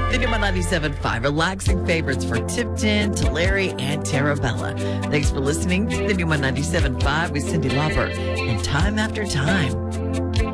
The new 97.5, relaxing favorites for Tipton, Tulare, and Terabella. Thanks for listening to the new 97.5 with Cyndi Lauper and Time After Time.